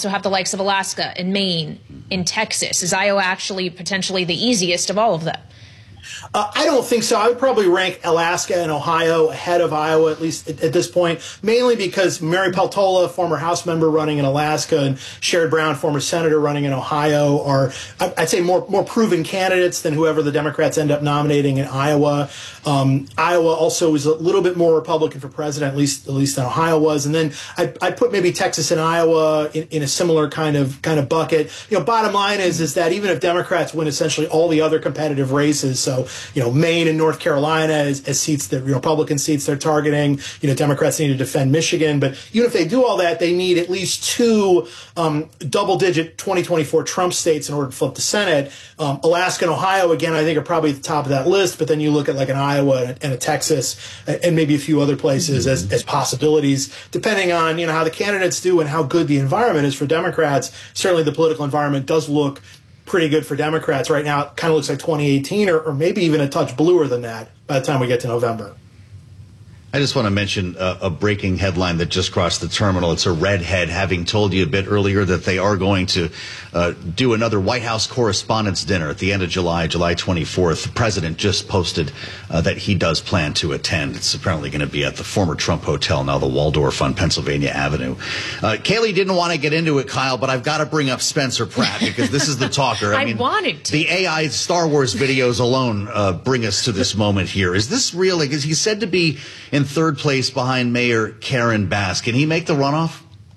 also have the likes of Alaska and Maine and Texas. Is Iowa actually potentially the easiest of all of them? I don't think so. I would probably rank Alaska and Ohio ahead of Iowa, at least at this point, mainly because Mary Peltola, former House member running in Alaska, and Sherrod Brown, former senator running in Ohio, are, I'd say, more proven candidates than whoever the Democrats end up nominating in Iowa. Iowa also is a little bit more Republican for president, at least than Ohio was. And then I'd put maybe Texas and Iowa in a similar kind of bucket. Bottom line is that even if Democrats win essentially all the other competitive races, so Maine and North Carolina as seats that Republican seats they're targeting. Democrats need to defend Michigan, but even if they do all that, they need at least two double-digit 2024 Trump states in order to flip the Senate. Alaska and Ohio, again, I think are probably at the top of that list. But then you look at like an Iowa and a Texas and maybe a few other places as possibilities, depending on how the candidates do and how good the environment is for Democrats. Certainly, the political environment does look pretty good for Democrats right now. It kind of looks like 2018 or maybe even a touch bluer than that by the time we get to November. I just want to mention a breaking headline that just crossed the terminal. It's a redhead, having told you a bit earlier that they are going to do another White House Correspondents' Dinner at the end of July 24th. The president just posted that he does plan to attend. It's apparently going to be at the former Trump Hotel, now the Waldorf on Pennsylvania Avenue. Kayleigh didn't want to get into it, Kyle, but I've got to bring up Spencer Pratt because this is the talker. I mean, wanted to. The AI Star Wars videos alone bring us to this moment here. Is this real? Like, is he said to be in third place behind Mayor Karen Bass? Can he make the runoff?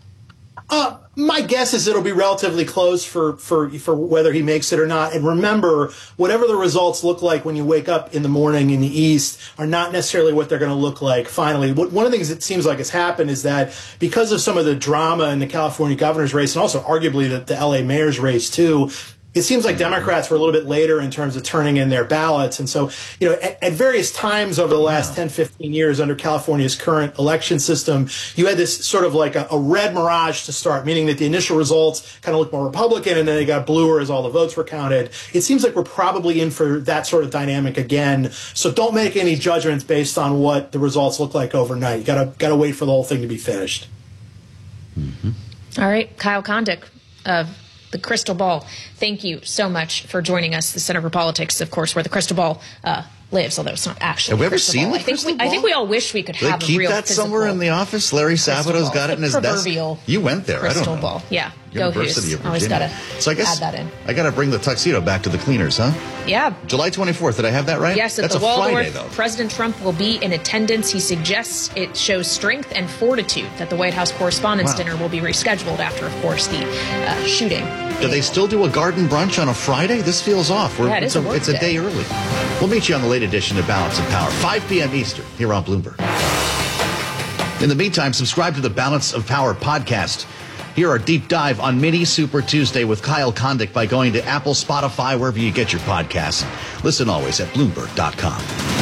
My guess is it'll be relatively close for whether he makes it or not. And remember, whatever the results look like when you wake up in the morning in the East are not necessarily what they're going to look like finally. One of the things that seems like has happened is that because of some of the drama in the California governor's race and also arguably the LA mayor's race too, it seems like Democrats were a little bit later in terms of turning in their ballots. And so, at various times over the last 10, 15 years under California's current election system, you had this sort of like a red mirage to start, meaning that the initial results kind of looked more Republican and then they got bluer as all the votes were counted. It seems like we're probably in for that sort of dynamic again. So don't make any judgments based on what the results look like overnight. You gotta wait for the whole thing to be finished. Mm-hmm. All right, Kyle Kondik of The Crystal Ball. Thank you so much for joining us. The Center for Politics, of course, where the crystal ball lives, although it's not actually. Have we ever seen the crystal ball? I think we all wish we could have a real keep that somewhere in the office. Larry Sabado's got it in his desk. You went there. I don't know. Ball. Yeah. University of Virginia. Always gotta add that in. I gotta bring the tuxedo back to the cleaners, huh? Yeah. July 24th. Did I have that right? Yes, that's at the a Waldorf, Friday, though. President Trump will be in attendance. He suggests it shows strength and fortitude that the White House Correspondents' Dinner will be rescheduled after, of course, the shooting. Do they still do a garden brunch on a Friday? This feels off. It's a day early. We'll meet you on the late edition of Balance of Power, 5 p.m. Eastern, here on Bloomberg. In the meantime, subscribe to the Balance of Power podcast. Hear our deep dive on Mini Super Tuesday with Kyle Kondik by going to Apple, Spotify, wherever you get your podcasts. Listen always at Bloomberg.com.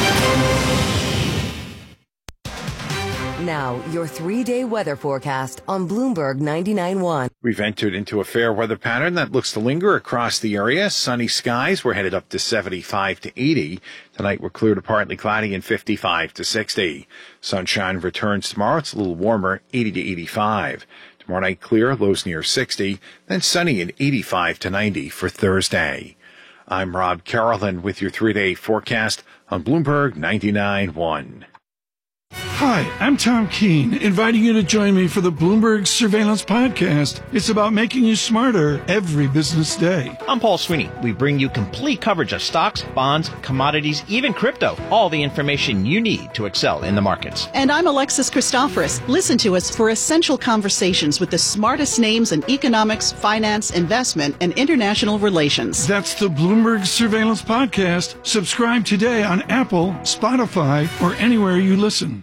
Now, your 3-day weather forecast on Bloomberg 99.1. We've entered into a fair weather pattern that looks to linger across the area. Sunny skies. We're headed up to 75 to 80. Tonight, we're clear to partly cloudy and 55 to 60. Sunshine returns tomorrow. It's a little warmer, 80 to 85. Tomorrow night, clear, lows near 60. Then sunny and 85 to 90 for Thursday. I'm Rob Carolan with your 3-day forecast on Bloomberg 99.1. Hi, I'm Tom Keene, inviting you to join me for the Bloomberg Surveillance Podcast. It's about making you smarter every business day. I'm Paul Sweeney. We bring you complete coverage of stocks, bonds, commodities, even crypto. All the information you need to excel in the markets. And I'm Alexis Christoforous. Listen to us for essential conversations with the smartest names in economics, finance, investment, and international relations. That's the Bloomberg Surveillance Podcast. Subscribe today on Apple, Spotify, or anywhere you listen.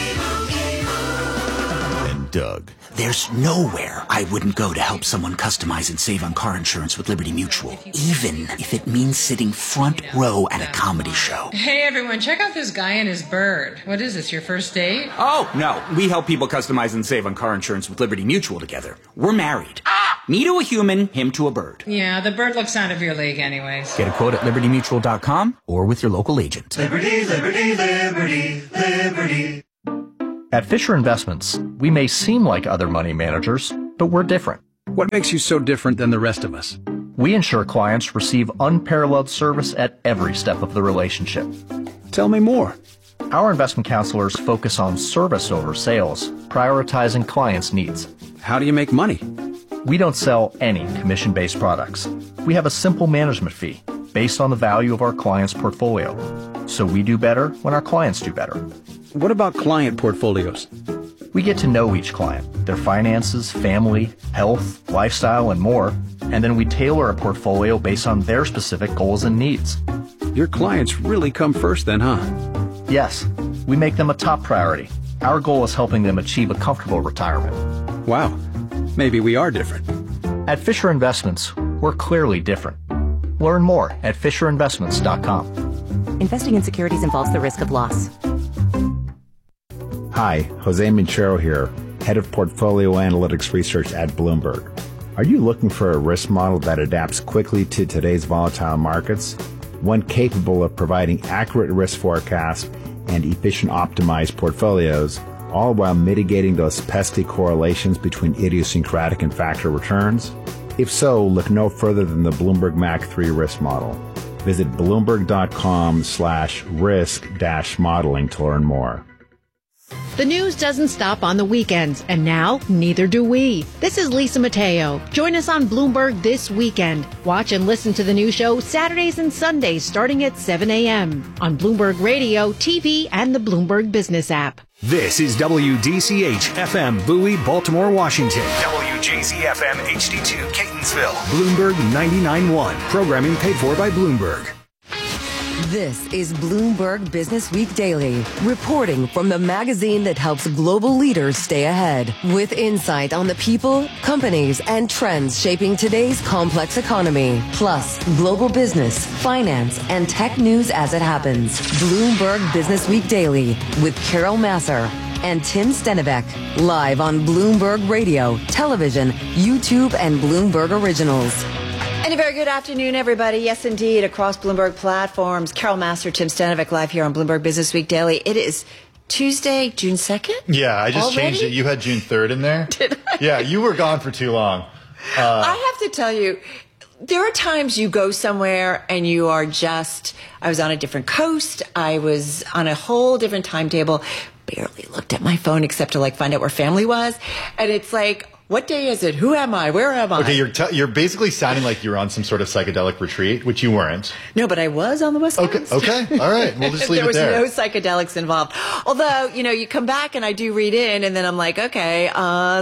Doug. There's nowhere I wouldn't go to help someone customize and save on car insurance with Liberty Mutual, even if it means sitting front row at a comedy show. Hey everyone, check out this guy and his bird. What is this, your first date? Oh, no. We help people customize and save on car insurance with Liberty Mutual together. We're married. Me to a human, him to a bird. Yeah, the bird looks out of your league anyways. Get a quote at libertymutual.com or with your local agent. Liberty, liberty, liberty, liberty. At Fisher Investments, we may seem like other money managers, but we're different. What makes you so different than the rest of us? We ensure clients receive unparalleled service at every step of the relationship. Tell me more. Our investment counselors focus on service over sales, prioritizing clients' needs. How do you make money? We don't sell any commission-based products. We have a simple management fee based on the value of our client's portfolio. So we do better when our clients do better. What about client portfolios? We get to know each client, their finances, family, health, lifestyle, and more, and then we tailor a portfolio based on their specific goals and needs. Your clients really come first then, huh? Yes, we make them a top priority. Our goal is helping them achieve a comfortable retirement. Wow, maybe we are different. At Fisher Investments, we're clearly different. Learn more at FisherInvestments.com. Investing in securities involves the risk of loss. Hi, Jose Minchero here, Head of Portfolio Analytics Research at Bloomberg. Are you looking for a risk model that adapts quickly to today's volatile markets? One capable of providing accurate risk forecasts and efficient optimized portfolios, all while mitigating those pesky correlations between idiosyncratic and factor returns? If so, look no further than the Bloomberg Mac 3 risk model. Visit Bloomberg.com/risk-modeling to learn more. The news doesn't stop on the weekends, and now neither do we. This is Lisa Mateo. Join us on Bloomberg This Weekend. Watch and listen to the new show Saturdays and Sundays starting at 7 a.m. on Bloomberg Radio, TV, and the Bloomberg Business app. This is WDCH-FM Bowie, Baltimore, Washington. WJZFM HD2 Catonsville. Bloomberg 99.1. Programming paid for by Bloomberg. This is Bloomberg Business Week Daily, reporting from the magazine that helps global leaders stay ahead, with insight on the people, companies, and trends shaping today's complex economy, plus global business, finance, and tech news as it happens. Bloomberg Business Week Daily with Carol Massar and Tim Stennebeck, live on Bloomberg Radio, television, YouTube, and Bloomberg Originals. And a very good afternoon, everybody. Yes, indeed, across Bloomberg platforms. Carol Massar, Tim Stennebeck, live here on Bloomberg Business Week Daily. It is Tuesday, June 2nd? Yeah, I just changed it. You had June 3rd in there. Did I? Yeah, you were gone for too long. I have to tell you, there are times you go somewhere and you are just, I was on a different coast. I was on a whole different timetable. Barely looked at my phone except to find out where family was. And it's like, what day is it? Who am I? Where am I? Okay, you're basically sounding like you're on some sort of psychedelic retreat, which you weren't. No, but I was on the West Coast. Okay, all right. We'll just leave it there. There was no psychedelics involved. Although, you come back and I do read in, and then I'm like, okay,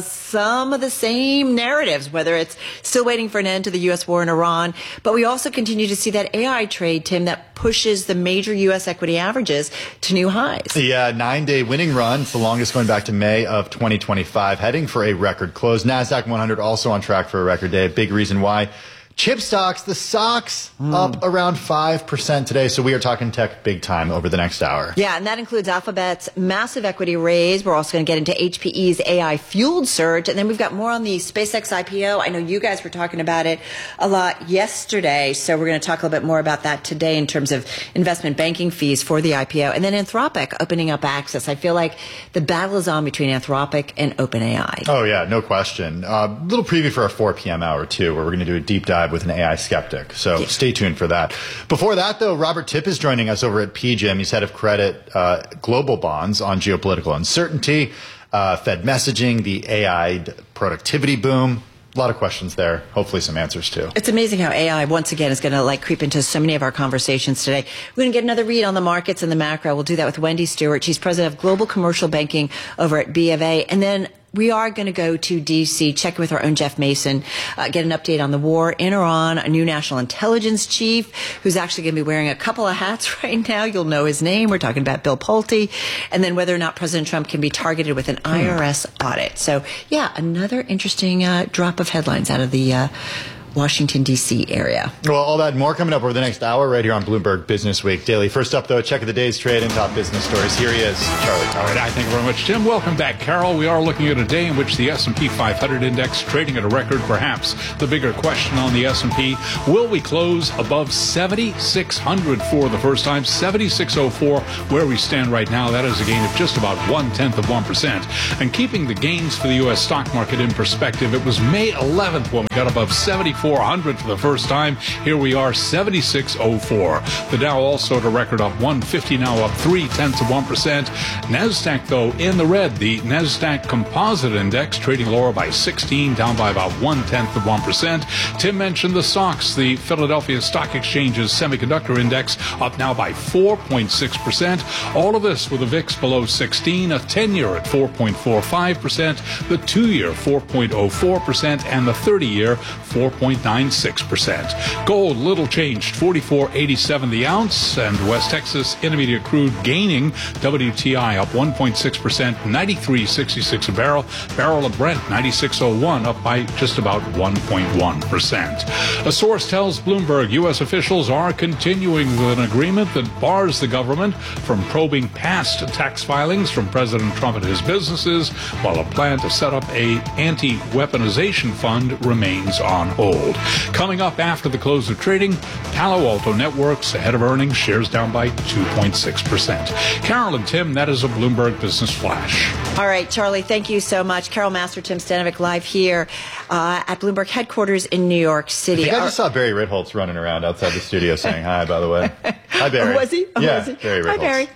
some of the same narratives, whether it's still waiting for an end to the U.S. war in Iran, but we also continue to see that AI trade, Tim, that pushes the major U.S. equity averages to new highs. Yeah, 9-day winning run. It's the longest going back to May of 2025, heading for a record close. NASDAQ 100 also on track for a record day. Big reason why. Chip stocks, the stocks up around 5% today. So we are talking tech big time over the next hour. Yeah, and that includes Alphabet's massive equity raise. We're also going to get into HPE's AI-fueled surge. And then we've got more on the SpaceX IPO. I know you guys were talking about it a lot yesterday. So we're going to talk a little bit more about that today in terms of investment banking fees for the IPO. And then Anthropic opening up access. I feel like the battle is on between Anthropic and OpenAI. Oh, yeah, no question. Little preview for our 4 p.m. hour, too, where we're going to do a deep dive with an AI skeptic. So stay tuned for that. Before that, though, Robert Tipp is joining us over at PGIM. He's head of credit global bonds on geopolitical uncertainty, Fed messaging, the AI productivity boom. A lot of questions there. Hopefully some answers, too. It's amazing how AI, once again, is going to creep into so many of our conversations today. We're going to get another read on the markets and the macro. We'll do that with Wendy Stewart. She's president of global commercial banking over at B of A. And then we are going to go to D.C., check with our own Jeff Mason, get an update on the war in Iran, a new national intelligence chief who's actually going to be wearing a couple of hats right now. You'll know his name. We're talking about Bill Pulte. And then whether or not President Trump can be targeted with an IRS audit. So, yeah, another interesting drop of headlines out of the Washington, D.C. area. Well, all that and more coming up over the next hour right here on Bloomberg Business Week Daily. First up, though, a check of the day's trade and top business stories. Here he is, Charlie Tong. All right, thank you very much, Tim. Welcome back, Carol. We are looking at a day in which the S&P 500 index trading at a record. Perhaps the bigger question on the S&P, will we close above 7,600 for the first time? 7,604, where we stand right now. That is a gain of just about 0.1%. And keeping the gains for the U.S. stock market in perspective, it was May 11th when we got above 7,400 for the first time. Here we are, 7,604. The Dow also at a record up 150, now up 0.3%. NASDAQ, though, in the red. The NASDAQ Composite Index trading lower by 16, down by about 0.1%. Tim mentioned the SOX, the Philadelphia Stock Exchange's Semiconductor Index, up now by 4.6%. All of this with a VIX below 16, a 10-year at 4.45%, the 2-year 4.04%, and the 30-year 4.96%. Gold, little changed, $44.87 the ounce, and West Texas Intermediate crude gaining, WTI up 1.6%, $93.66 a barrel. Barrel of Brent, $96.01, up by just about 1.1%. A source tells Bloomberg U.S. officials are continuing with an agreement that bars the government from probing past tax filings from President Trump and his businesses, while a plan to set up a anti-weaponization fund remains on hold. Coming up after the close of trading, Palo Alto Networks ahead of earnings, shares down by 2.6%. Carol and Tim, that is a Bloomberg Business Flash. All right, Charlie, thank you so much. Carol Master, Tim Stanovic live here at Bloomberg headquarters in New York City. I think I just saw Barry Ritholtz running around outside the studio saying hi, by the way. Hi, Barry. Was he? Oh, yeah, was he? Barry Ritholtz. Hi, Barry.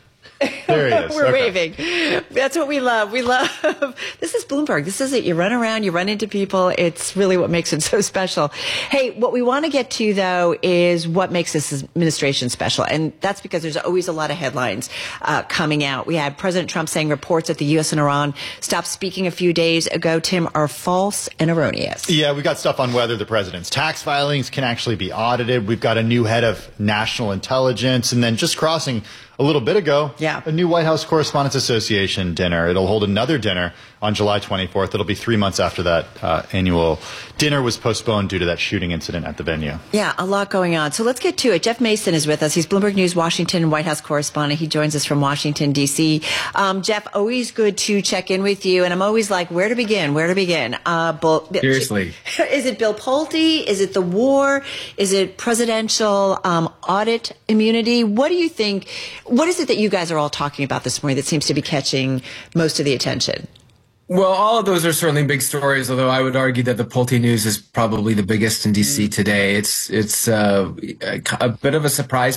There he is. We're waving. That's what we love. We love. This is Bloomberg. This is it. You run around, you run into people. It's really what makes it so special. Hey, what we want to get to, though, is what makes this administration special. And that's because there's always a lot of headlines coming out. We had President Trump saying reports that the U.S. and Iran stopped speaking a few days ago, Tim, are false and erroneous. Yeah, we got stuff on whether the president's tax filings can actually be audited. We've got a new head of national intelligence. And then just crossing a little bit ago, a new White House Correspondents Association dinner. It'll hold another dinner on July 24th. It'll be 3 months after that annual dinner was postponed due to that shooting incident at the venue. Yeah, a lot going on. So let's get to it. Jeff Mason is with us. He's Bloomberg News Washington White House correspondent. He joins us from Washington, D.C. Jeff, always good to check in with you. And I'm always like, where to begin? Where to begin? Seriously. Is it Bill Pulte? Is it the war? Is it presidential audit immunity? What do you think? What is it that you guys are all talking about this morning that seems to be catching most of the attention? Well, all of those are certainly big stories, although I would argue that the Pulte news is probably the biggest in D.C. today. It's a bit of a surprise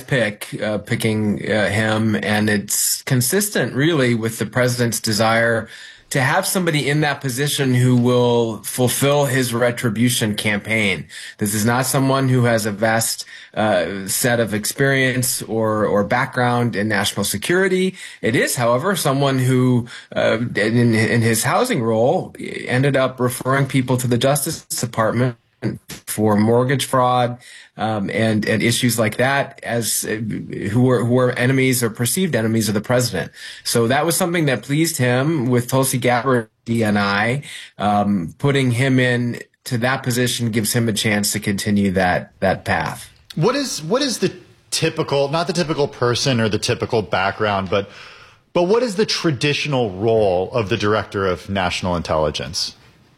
picking him, and it's consistent, really, with the president's desire to have somebody in that position who will fulfill his retribution campaign. This is not someone who has a vast set of experience or background in national security. It is, however, someone who, in his housing role, ended up referring people to the Justice Department for mortgage fraud and issues like that, as who were enemies or perceived enemies of the president. So that was something that pleased him with Tulsi Gabbard, DNI. Putting him in to that position gives him a chance to continue that path. What is the typical, not the typical person or the typical background, but what is the traditional role of the Director of National Intelligence?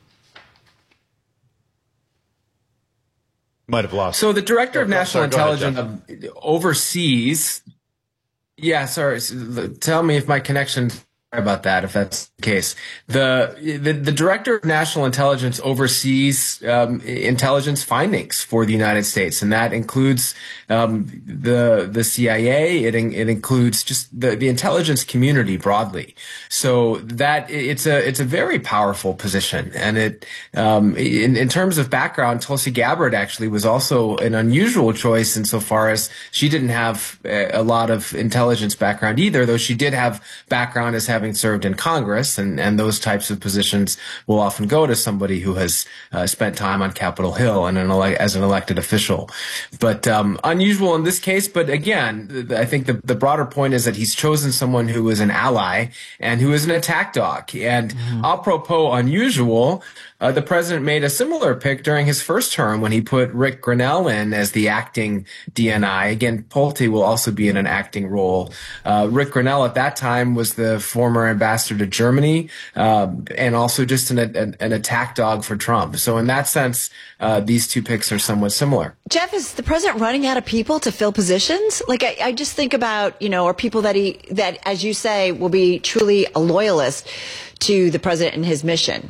Might have lost. So the Director of National Intelligence oversees. Yeah, sorry. Tell me if my connection. Sorry about that, if that's the case. The Director of National Intelligence oversees intelligence findings for the United States, and that includes the CIA. It includes just the intelligence community broadly. So that it's a very powerful position, and it in terms of background, Tulsi Gabbard actually was also an unusual choice insofar as she didn't have a lot of intelligence background either, though she did have background as having having served in Congress, and those types of positions will often go to somebody who has spent time on Capitol Hill and as an elected official. But unusual in this case. But again, I think the broader point is that he's chosen someone who is an ally and who is an attack dog. And apropos unusual, the president made a similar pick during his first term when he put Rick Grenell in as the acting DNI. Again, Pulte will also be in an acting role. Rick Grenell at that time was the former ambassador to Germany, and also just an attack dog for Trump. So in that sense, these two picks are somewhat similar. Jeff, is the president running out of people to fill positions? Like, I just think about, or people that as you say, will be truly a loyalist to the president and his mission.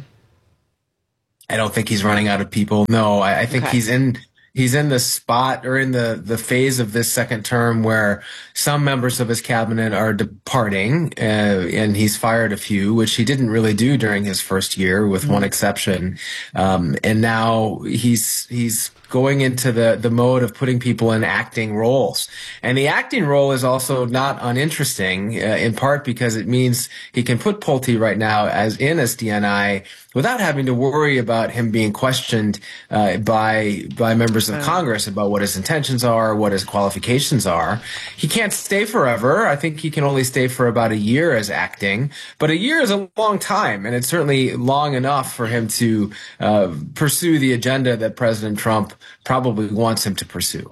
I don't think he's running out of people. No, I think he's in the spot or in the phase of this second term where some members of his cabinet are departing, and he's fired a few, which he didn't really do during his first year, with one exception. And now he's going into the mode of putting people in acting roles. And the acting role is also not uninteresting, in part because it means he can put Pulte right now as DNI without having to worry about him being questioned by members of Congress about what his intentions are, what his qualifications are. He can't stay forever. I think he can only stay for about a year as acting, but a year is a long time, and it's certainly long enough for him to pursue the agenda that President Trump probably wants him to pursue.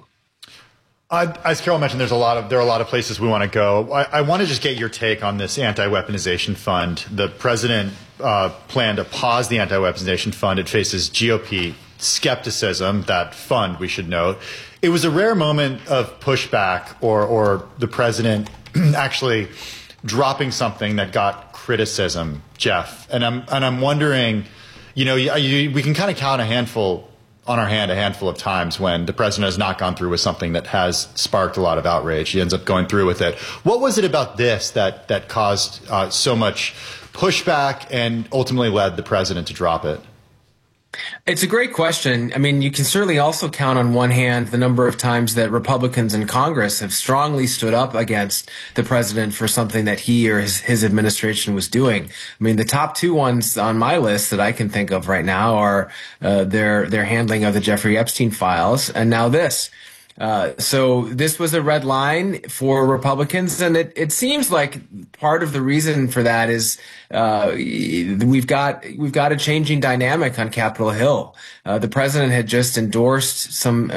As Carol mentioned, there are a lot of places we want to go. I want to just get your take on this anti-weaponization fund. The president planned to pause the anti-weaponization fund. It faces GOP skepticism. That fund, we should note, it was a rare moment of pushback or the president actually dropping something that got criticism, Jeff. And I'm wondering, we can kind of count a handful of times when the president has not gone through with something that has sparked a lot of outrage. He ends up going through with it. What was it about this that caused so much pushback and ultimately led the president to drop it? It's a great question. I mean, you can certainly also count on one hand the number of times that Republicans in Congress have strongly stood up against the president for something that he or his administration was doing. I mean, the top two ones on my list that I can think of right now are their handling of the Jeffrey Epstein files, and now this. So this was a red line for Republicans, and it seems like part of the reason for that is we've got a changing dynamic on Capitol Hill. The president had just endorsed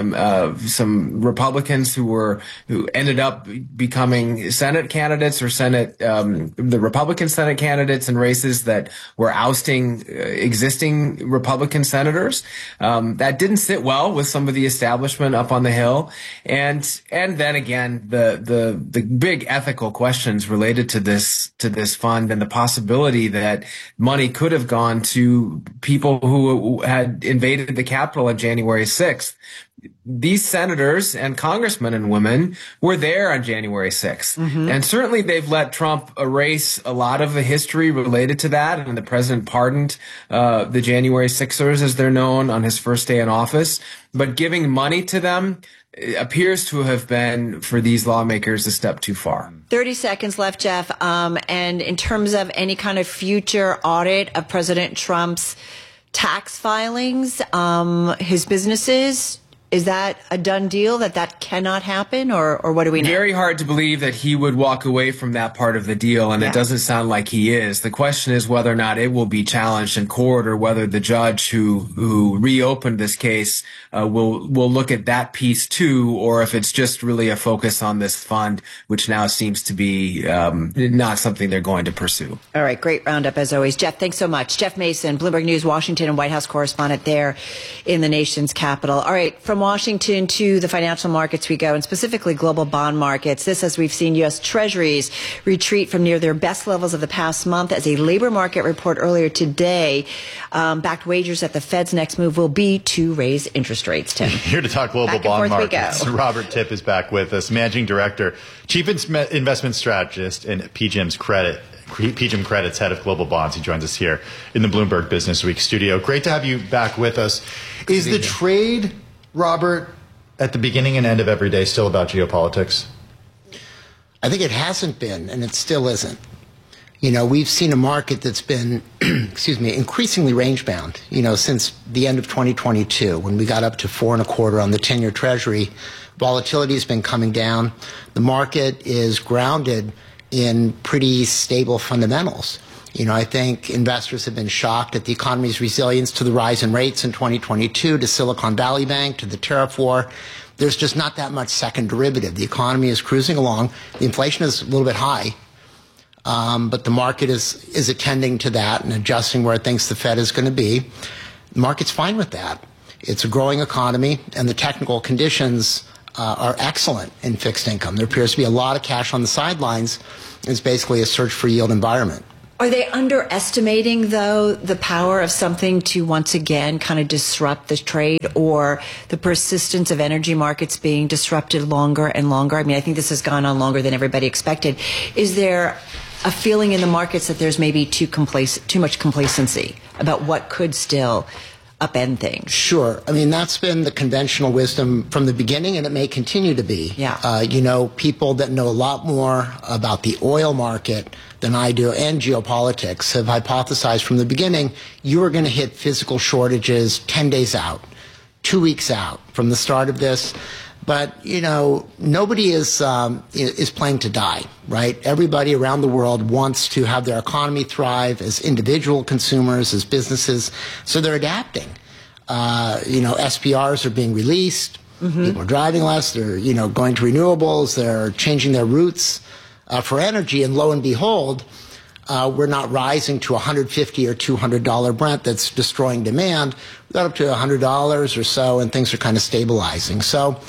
some Republicans who ended up becoming Senate candidates or the Republican Senate candidates in races that were ousting existing Republican senators. That didn't sit well with some of the establishment up on the Hill. And then again, the big ethical questions related to this fund and the possibility that money could have gone to people who had invaded the Capitol on January 6th. These senators and congressmen and women were there on January 6th. Mm-hmm. And certainly they've let Trump erase a lot of the history related to that. And the president pardoned the January 6ers, as they're known, on his first day in office. But giving money to them appears to have been, for these lawmakers, a step too far. 30 seconds left, Jeff. And in terms of any kind of future audit of President Trump's tax filings, his businesses, is that a done deal that cannot happen, or what do we know? Very hard to believe that he would walk away from that part of the deal, and it doesn't sound like he is. The question is whether or not it will be challenged in court, or whether the judge who reopened this case will look at that piece too, or if it's just really a focus on this fund, which now seems to be not something they're going to pursue. All right, great roundup as always. Jeff, thanks so much. Jeff Mason, Bloomberg News, Washington and White House correspondent there in the nation's capital. All right, from Washington to the financial markets we go, and specifically global bond markets. This, as we've seen U.S. Treasuries retreat from near their best levels of the past month, as a labor market report earlier today backed wagers that the Fed's next move will be to raise interest rates. Tim, here to talk global bond markets, Robert Tipp is back with us, Managing Director, Chief Investment Strategist, and PGIM Credit's Head of Global Bonds. He joins us here in the Bloomberg Business Week studio. Great to have you back with us. Is the trade, Robert, at the beginning and end of every day still about geopolitics? I think it hasn't been, and it still isn't. We've seen a market that's been, increasingly range bound, since the end of 2022, when we got up to 4.25 on the 10-year Treasury. Volatility has been coming down. The market is grounded in pretty stable fundamentals. I think investors have been shocked at the economy's resilience to the rise in rates in 2022, to Silicon Valley Bank, to the tariff war. There's just not that much second derivative. The economy is cruising along. The inflation is a little bit high. But the market is attending to that and adjusting where it thinks the Fed is going to be. The market's fine with that. It's a growing economy, and the technical conditions are excellent in fixed income. There appears to be a lot of cash on the sidelines. It's basically a search for yield environment. Are they underestimating, though, the power of something to once again kind of disrupt the trade, or the persistence of energy markets being disrupted longer and longer? I mean, I think this has gone on longer than everybody expected. Is there a feeling in the markets that there's maybe too much complacency about what could still upend things? Sure. I mean, that's been the conventional wisdom from the beginning, and it may continue to be. Yeah. People that know a lot more about the oil market than I do and geopolitics have hypothesized from the beginning you are going to hit physical shortages 10 days out, 2 weeks out from the start of this. But, nobody is playing to die, right? Everybody around the world wants to have their economy thrive as individual consumers, as businesses. So they're adapting. SPRs are being released. Mm-hmm. People are driving less. They're, going to renewables. They're changing their routes for energy. And lo and behold, we're not rising to $150 or $200 Brent that's destroying demand. We got up to $100 or so, and things are kind of stabilizing. So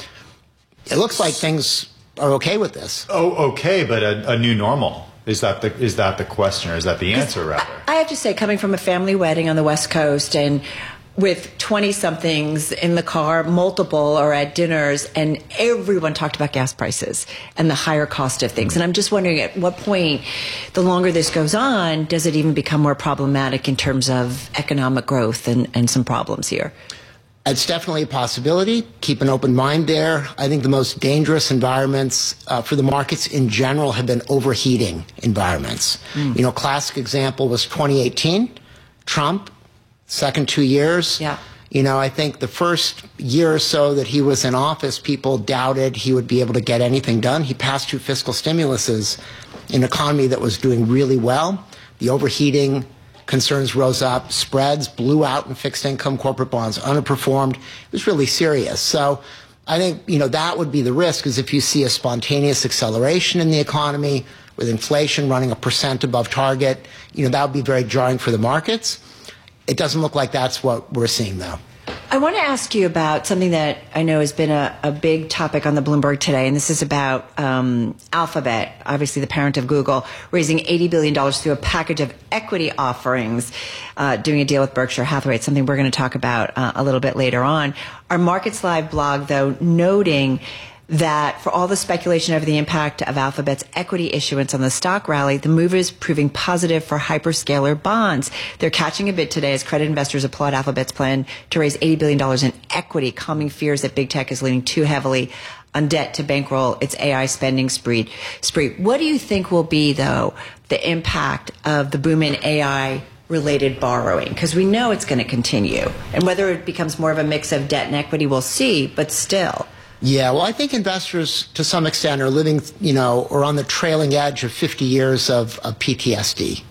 it looks like things are okay with this. Oh, okay, but a new normal. Is that the question, or is that the answer, rather? I have to say, coming from a family wedding on the West Coast, and with 20-somethings in the car, multiple are at dinners, and everyone talked about gas prices and the higher cost of things. And I'm just wondering, at what point, the longer this goes on, does it even become more problematic in terms of economic growth and some problems here? It's definitely a possibility. Keep an open mind there. I think the most dangerous environments for the markets in general have been overheating environments. Classic example was 2018, Trump, second 2 years. Yeah. I think the first year or so that he was in office, people doubted he would be able to get anything done. He passed 2 fiscal stimuluses in an economy that was doing really well. The overheating concerns rose up, spreads blew out in fixed income, corporate bonds underperformed. It was really serious. So I think, that would be the risk, is if you see a spontaneous acceleration in the economy with inflation running 1% above target, that would be very jarring for the markets. It doesn't look like that's what we're seeing, though. I want to ask you about something that I know has been a big topic on the Bloomberg today, and this is about Alphabet, obviously the parent of Google, raising $80 billion through a package of equity offerings, doing a deal with Berkshire Hathaway. It's something we're going to talk about a little bit later on. Our Markets Live blog, though, noting that for all the speculation over the impact of Alphabet's equity issuance on the stock rally, the move is proving positive for hyperscaler bonds. They're catching a bid today as credit investors applaud Alphabet's plan to raise $80 billion in equity, calming fears that big tech is leaning too heavily on debt to bankroll its AI spending spree. What do you think will be, though, the impact of the boom in AI related borrowing? Because we know it's going to continue. And whether it becomes more of a mix of debt and equity, we'll see, but still. Yeah, well, I think investors, to some extent, are living, or on the trailing edge of 50 years of PTSD.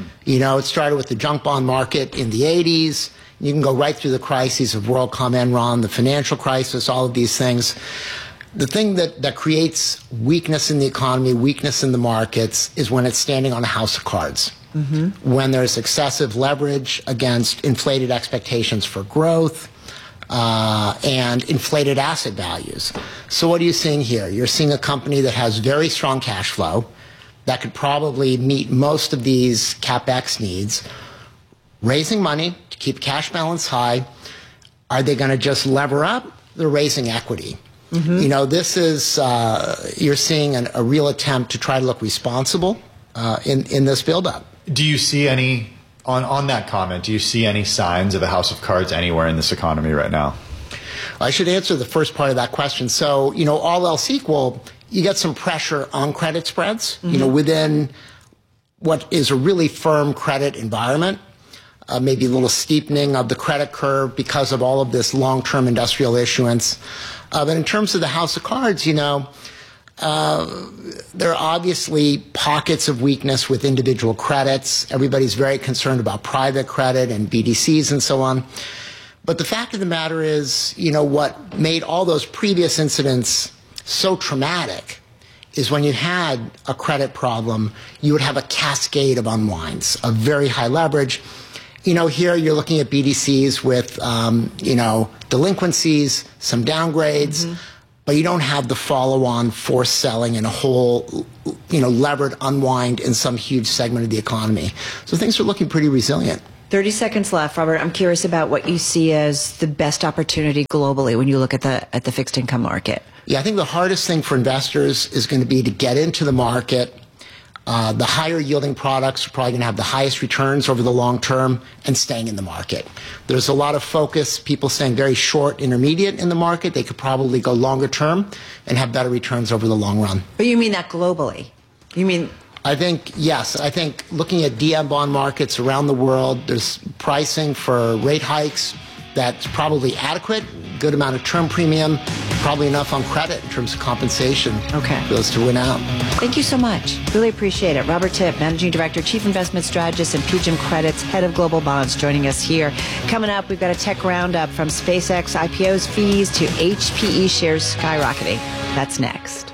It started with the junk bond market in the 80s. You can go right through the crises of WorldCom, Enron, the financial crisis, all of these things. The thing that creates weakness in the economy, weakness in the markets, is when it's standing on a house of cards. Mm-hmm. When there's excessive leverage against inflated expectations for growth, and inflated asset values. So what are you seeing here? You're seeing a company that has very strong cash flow that could probably meet most of these CapEx needs, raising money to keep cash balance high. Are they going to just lever up? They're raising equity. Mm-hmm. This is, you're seeing a real attempt to try to look responsible in this buildup. Do you see any... On that comment, do you see any signs of a house of cards anywhere in this economy right now? I should answer the first part of that question. So, all else equal, you get some pressure on credit spreads. Mm-hmm. Within what is a really firm credit environment, maybe a little steepening of the credit curve because of all of this long-term industrial issuance. But in terms of the house of cards, there are obviously pockets of weakness with individual credits. Everybody's very concerned about private credit and BDCs and so on. But the fact of the matter is, what made all those previous incidents so traumatic is when you had a credit problem, you would have a cascade of unwinds of very high leverage. Here you're looking at BDCs with, delinquencies, some downgrades, but you don't have the follow-on forced selling and a whole, levered unwind in some huge segment of the economy. So things are looking pretty resilient. 30 seconds left, Robert. I'm curious about what you see as the best opportunity globally when you look at the fixed income market. Yeah, I think the hardest thing for investors is going to be to get into the market. The higher yielding products are probably going to have the highest returns over the long term and staying in the market. There's a lot of focus, people saying very short, intermediate in the market. They could probably go longer term and have better returns over the long run. But you mean that globally? I think, yes. I think looking at DM bond markets around the world, there's pricing for rate hikes that's probably adequate, good amount of term premium, probably enough on credit in terms of compensation for those to win out. Thank you so much. Really appreciate it. Robert Tipp, Managing Director, Chief Investment Strategist, and PGIM Credit's Head of Global Bonds, joining us here. Coming up, we've got a tech roundup from SpaceX IPO's fees to HPE shares skyrocketing. That's next.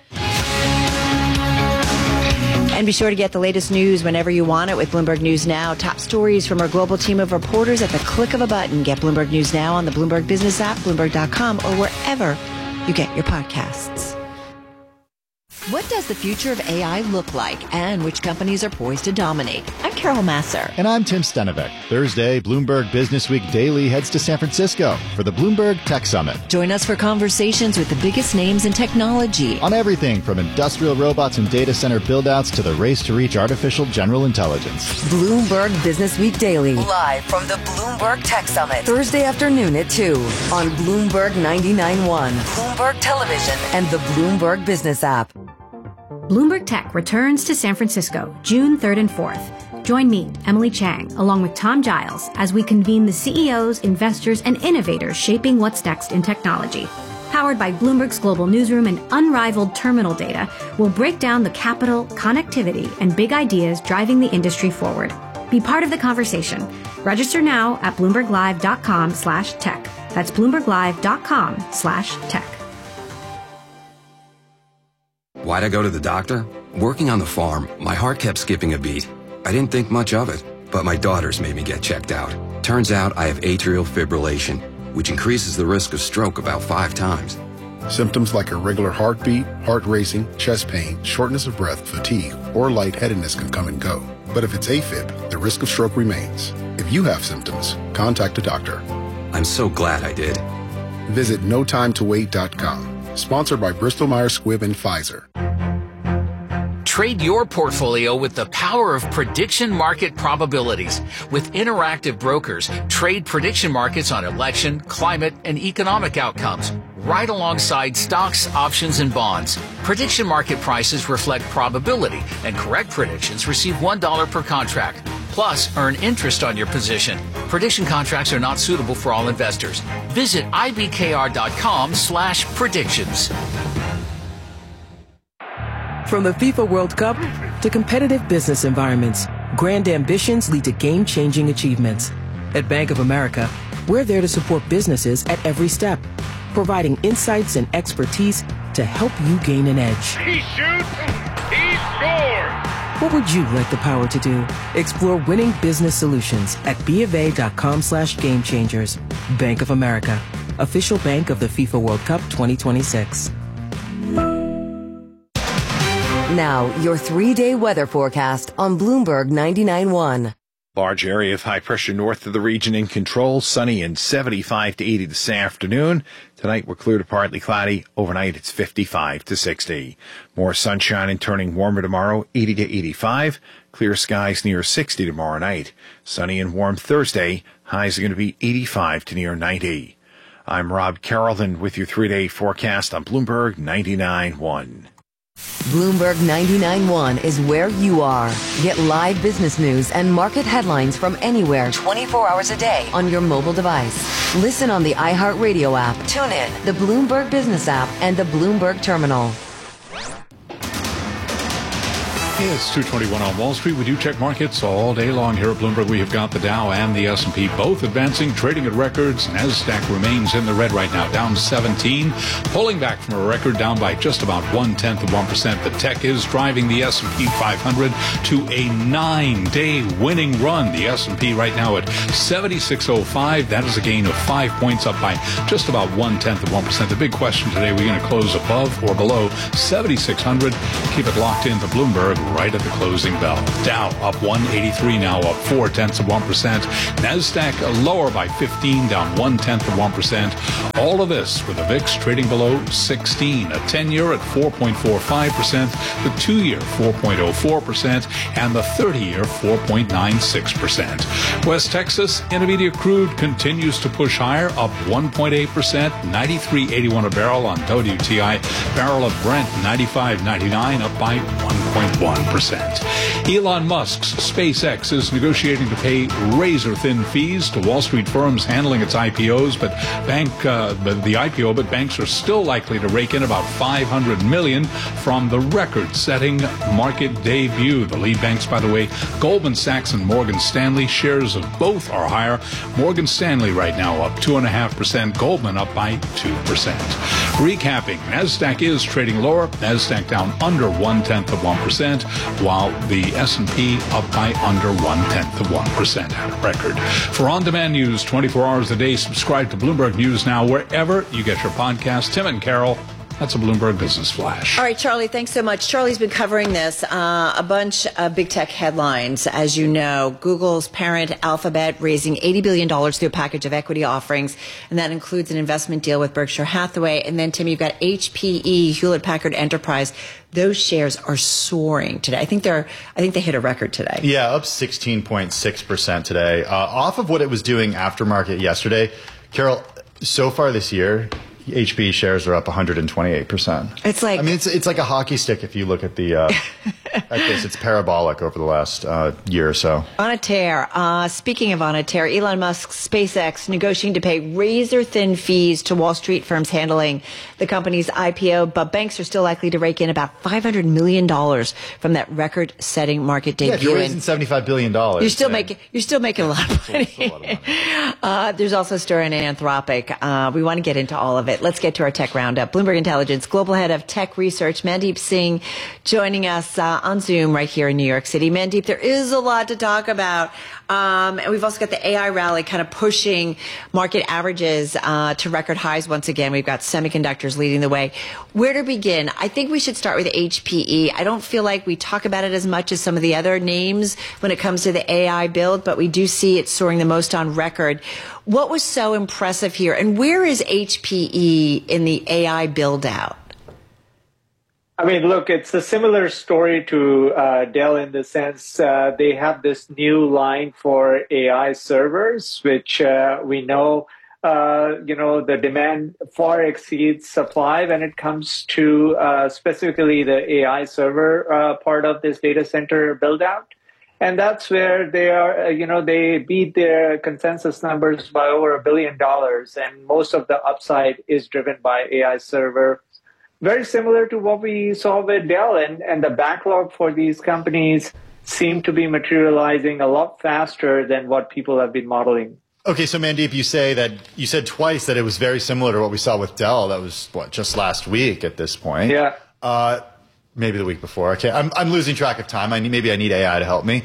And be sure to get the latest news whenever you want it with Bloomberg News Now. Top stories from our global team of reporters at the click of a button. Get Bloomberg News Now on the Bloomberg Business app, Bloomberg.com, or wherever you get your podcasts. What does the future of AI look like, and which companies are poised to dominate? I'm Carol Masser. And I'm Tim Stenovec. Thursday, Bloomberg Business Week Daily heads to San Francisco for the Bloomberg Tech Summit. Join us for conversations with the biggest names in technology. On everything from industrial robots and data center build-outs to the race to reach artificial general intelligence. Bloomberg Business Week Daily. Live from the Bloomberg Tech Summit. Thursday afternoon at 2 on Bloomberg 99.1, Bloomberg Television, and the Bloomberg Business app. Bloomberg Tech returns to San Francisco, June 3rd and 4th. Join me, Emily Chang, along with Tom Giles, as we convene the CEOs, investors, and innovators shaping what's next in technology. Powered by Bloomberg's global newsroom and unrivaled terminal data, we'll break down the capital, connectivity, and big ideas driving the industry forward. Be part of the conversation. Register now at BloombergLive.com/tech. That's BloombergLive.com/tech. Why'd I go to the doctor? Working on the farm, my heart kept skipping a beat. I didn't think much of it, but my daughters made me get checked out. Turns out I have atrial fibrillation, which increases the risk of stroke about 5 times. Symptoms like irregular heartbeat, heart racing, chest pain, shortness of breath, fatigue, or lightheadedness can come and go. But if it's AFib, the risk of stroke remains. If you have symptoms, contact a doctor. I'm so glad I did. Visit notimetowait.com. Sponsored by Bristol Myers Squibb and Pfizer. Trade your portfolio with the power of prediction market probabilities. With Interactive Brokers, trade prediction markets on election, climate, and economic outcomes, right alongside stocks, options, and bonds. Prediction market prices reflect probability, and correct predictions receive $1 per contract. Plus, earn interest on your position. Prediction contracts are not suitable for all investors. Visit ibkr.com/predictions. From the FIFA World Cup to competitive business environments, grand ambitions lead to game-changing achievements. At Bank of America, we're there to support businesses at every step, providing insights and expertise to help you gain an edge. He shoots, he scores! What would you like the power to do? Explore winning business solutions at BofA.com/gamechangers. Bank of America, official bank of the FIFA World Cup 2026. Now, your 3-day weather forecast on Bloomberg 99.1. Large area of high pressure north of the region in control. Sunny and 75 to 80 this afternoon. Tonight we're clear to partly cloudy. Overnight it's 55 to 60. More sunshine and turning warmer tomorrow, 80 to 85. Clear skies near 60 tomorrow night. Sunny and warm Thursday. Highs are going to be 85 to near 90. I'm Rob Carrollton with your 3-day forecast on Bloomberg 99.1. Bloomberg 99.1 is where you are. Get live business news and market headlines from anywhere 24 hours a day on your mobile device. Listen on the iHeartRadio app, TuneIn, the Bloomberg Business app, and the Bloomberg Terminal. It's 2:21 on Wall Street. We do check markets all day long here at Bloomberg. We have got the Dow and the S&P both advancing, trading at records. NASDAQ remains in the red right now, down 17, pulling back from a record, down by just about 0.1%. The tech is driving the S&P 500 to a 9-day winning run. The S&P right now at 76.05. That is a gain of 5 points, up by just about 0.1%. The big question today, we're going to close above or below 7,600. Keep it locked into Bloomberg right at the closing bell. Dow up 183 now, up 0.4%. NASDAQ lower by 15, down 0.1%. All of this with the VIX trading below 16. A 10-year at 4.45%, the 2-year 4.04%, and the 30-year 4.96%. West Texas Intermediate crude continues to push higher, up 1.8%, 93.81 a barrel on WTI. Barrel of Brent 95.99, up by 1.1%. Elon Musk's SpaceX is negotiating to pay razor-thin fees to Wall Street firms handling its IPOs, but banks are still likely to rake in about $500 million from the record-setting market debut. The lead banks, by the way, Goldman Sachs and Morgan Stanley, shares of both are higher. Morgan Stanley right now up 2.5%, Goldman up by 2%. Recapping, NASDAQ is trading lower, NASDAQ down under 0.1%, while the S&P up by under 0.1% at a record. For on-demand news 24 hours a day, subscribe to Bloomberg News Now wherever you get your podcast. Tim and Carol, that's a Bloomberg Business Flash. All right, Charlie, thanks so much. Charlie's been covering this, a bunch of big tech headlines. As you know, Google's parent Alphabet raising $80 billion through a package of equity offerings, and that includes an investment deal with Berkshire Hathaway. And then, Tim, you've got HPE, Hewlett-Packard Enterprise. Those shares are soaring today. I think they hit a record today. Yeah, up 16.6% today. Off of what it was doing after market yesterday. Carol, so far this year, HPE shares are up 128%. It's like, I mean, it's like a hockey stick if you look at the at this. It's parabolic over the last year or so. On a tear. Speaking of on a tear, Elon Musk's SpaceX negotiating to pay razor-thin fees to Wall Street firms handling the company's IPO, but banks are still likely to rake in about $500 million from that record-setting market debut. Yeah, if you're raising $75 billion. You're still making a lot of money. There's also a story in Anthropic. We want to get into all of it. Let's get to our tech roundup. Bloomberg Intelligence Global Head of Tech Research, Mandeep Singh, joining us on Zoom right here in New York City. Mandeep, there is a lot to talk about. And we've also got the AI rally kind of pushing market averages to record highs once again. We've got semiconductors leading the way. Where to begin? I think we should start with HPE. I don't feel like we talk about it as much as some of the other names when it comes to the AI build, but we do see it soaring the most on record. What was so impressive here, and where is HPE in the AI build out? I mean, look, it's a similar story to Dell in the sense they have this new line for AI servers, which we know, the demand far exceeds supply when it comes to specifically the AI server part of this data center build out. And that's where they are, they beat their consensus numbers by over $1 billion. And most of the upside is driven by AI server. Very similar to what we saw with Dell, and the backlog for these companies seem to be materializing a lot faster than what people have been modeling. Okay, so Mandeep, you said twice that it was very similar to what we saw with Dell. That was just last week at this point. Yeah. Maybe the week before. Okay, I'm losing track of time. Maybe I need AI to help me.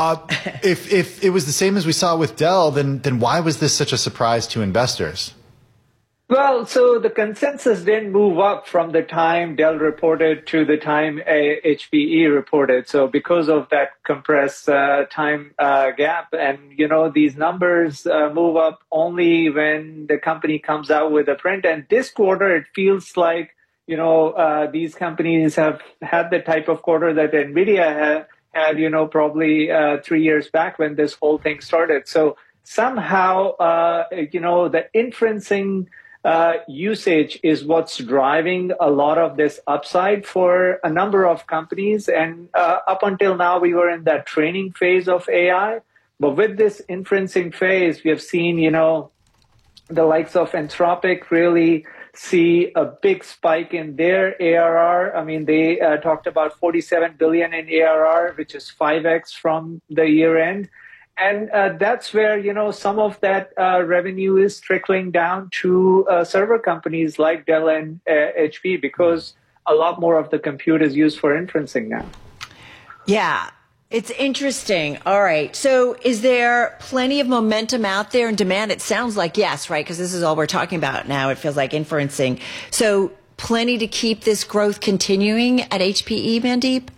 If it was the same as we saw with Dell, then why was this such a surprise to investors? Well, so the consensus didn't move up from the time Dell reported to the time HPE reported. So because of that compressed time gap, and these numbers move up only when the company comes out with a print. And this quarter, it feels like these companies have had the type of quarter that NVIDIA had probably 3 years back when this whole thing started. So somehow, the inferencing usage is what's driving a lot of this upside for a number of companies. And up until now, we were in that training phase of AI. But with this inferencing phase, we have seen, the likes of Anthropic really see a big spike in their ARR. I mean, they talked about 47 billion in ARR, which is 5x from the year end. And that's where, some of that revenue is trickling down to server companies like Dell and HP, because a lot more of the compute is used for inferencing now. Yeah. It's interesting. All right. So is there plenty of momentum out there and demand? It sounds like yes, right? Because this is all we're talking about now. It feels like inferencing. So plenty to keep this growth continuing at HPE, Mandeep?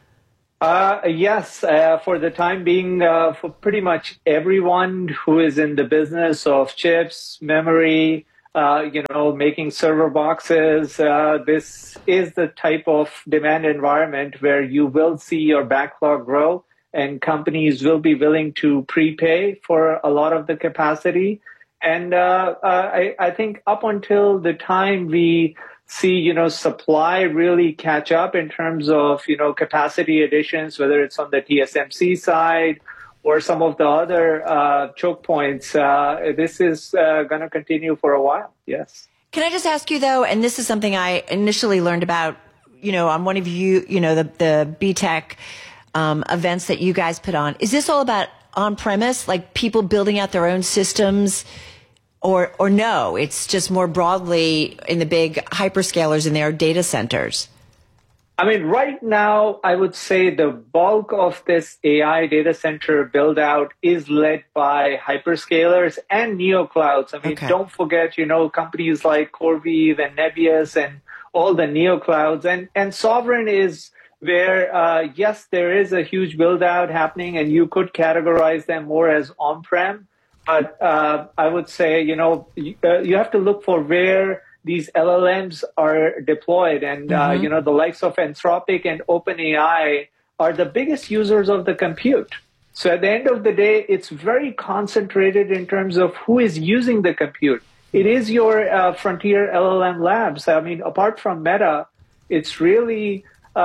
Yes, for the time being, for pretty much everyone who is in the business of chips, memory, making server boxes. This is the type of demand environment where you will see your backlog grow and companies will be willing to prepay for a lot of the capacity. And I think up until the time we see, supply really catch up in terms of, capacity additions, whether it's on the TSMC side or some of the other choke points, this is going to continue for a while. Yes. Can I just ask you, though, and this is something I initially learned about, on one of the BTech events that you guys put on. Is this all about on-premise, like people building out their own systems? Or no, it's just more broadly in the big hyperscalers in their data centers? I mean, right now, I would say the bulk of this AI data center build out is led by hyperscalers and neoclouds. I mean, Don't forget, companies like CoreWeave and Nebius and all the neoclouds. And sovereign is where, yes, there is a huge build out happening and you could categorize them more as on-prem. But I would say, you have to look for where these LLMs are deployed. And, the likes of Anthropic and OpenAI are the biggest users of the compute. So at the end of the day, it's very concentrated in terms of who is using the compute. It is your frontier LLM labs. I mean, apart from Meta, it's really,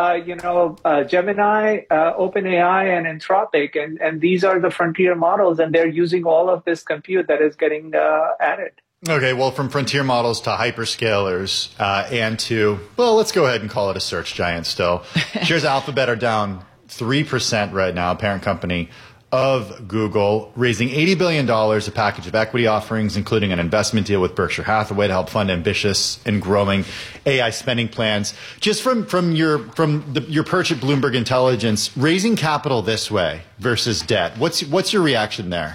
Gemini, OpenAI, and Anthropic. And these are the frontier models, and they're using all of this compute that is getting added. Okay, well, from frontier models to hyperscalers and to, well, let's go ahead and call it a search giant still. Shares Alphabet are down 3% right now, parent company of Google, raising $80 billion, a package of equity offerings, including an investment deal with Berkshire Hathaway to help fund ambitious and growing AI spending plans. Just from your perch at Bloomberg Intelligence, raising capital this way versus debt, what's your reaction there?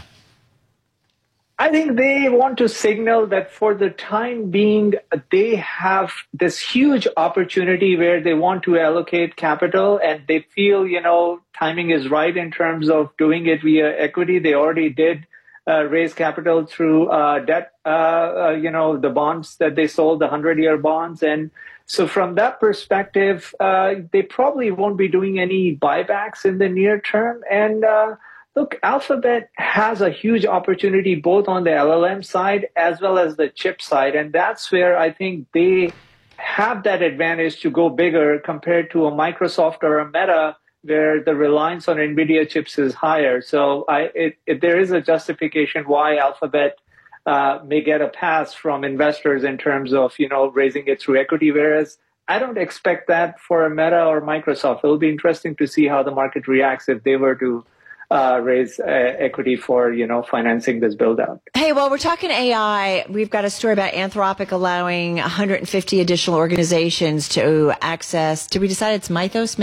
I think they want to signal that for the time being, they have this huge opportunity where they want to allocate capital and they feel, timing is right in terms of doing it via equity. They already did raise capital through debt, the bonds that they sold, the 100-year bonds. And so from that perspective, they probably won't be doing any buybacks in the near term. And look, Alphabet has a huge opportunity both on the LLM side as well as the chip side. And that's where I think they have that advantage to go bigger compared to a Microsoft or a Meta, where the reliance on NVIDIA chips is higher. So there is a justification why Alphabet may get a pass from investors in terms of, raising it through equity, whereas I don't expect that for a Meta or Microsoft. It'll be interesting to see how the market reacts if they were to raise equity for, financing this build out. Hey, while we're talking AI, we've got a story about Anthropic allowing 150 additional organizations to access. Did we decide it's Mythos?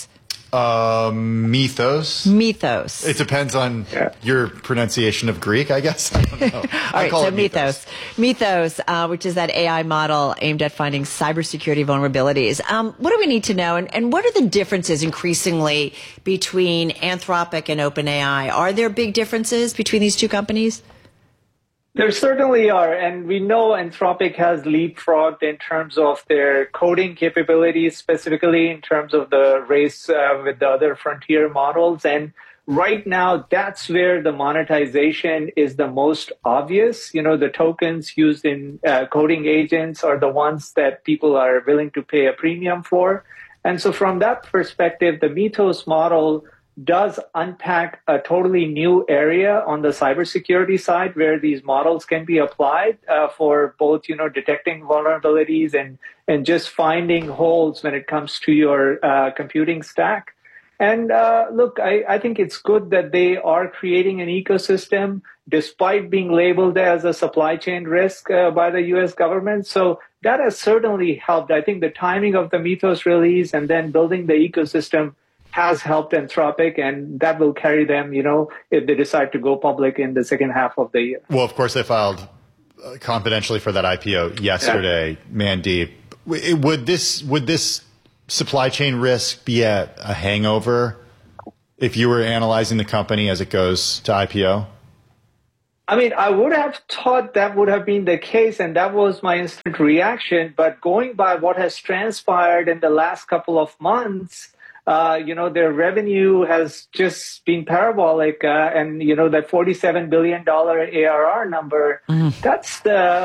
Mythos. It depends on your pronunciation of Greek, I guess. I don't know. All right, so Mythos. Mythos, which is that AI model aimed at finding cybersecurity vulnerabilities. What do we need to know? And what are the differences increasingly between Anthropic and OpenAI? Are there big differences between these two companies? There certainly are, and we know Anthropic has leapfrogged in terms of their coding capabilities, specifically in terms of the race with the other frontier models. And right now, that's where the monetization is the most obvious. You know, the tokens used in coding agents are the ones that people are willing to pay a premium for. And so from that perspective, the Mythos model does unpack a totally new area on the cybersecurity side where these models can be applied for both, you know, detecting vulnerabilities and just finding holes when it comes to your computing stack. And look, I think it's good that they are creating an ecosystem despite being labeled as a supply chain risk by the U.S. government. So that has certainly helped. I think the timing of the Mythos release and then building the ecosystem has helped Anthropic, and that will carry them, you know, if they decide to go public in the second half of the year. Well, of course, they filed confidentially for that IPO yesterday, Mandeep. Would this supply chain risk be a hangover if you were analyzing the company as it goes to IPO? I mean, I would have thought that would have been the case, and that was my instant reaction. But going by what has transpired in the last couple of months, you know, their revenue has just been parabolic. And, you know, that $47 billion ARR number, that's